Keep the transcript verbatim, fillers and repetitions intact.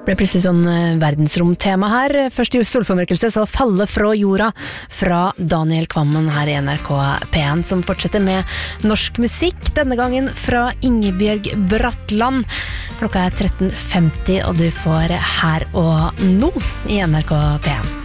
Det ble plutselig sånn verdensromtema her. Først i solformørkelse, så Falle fra jorda fra Daniel Kvammen her i N R K P en, som fortsetter med norsk musikk, denne gangen fra Ingebjørg Bratland. Klokka er tretten femti, og du får Her og Nå i N R K P en.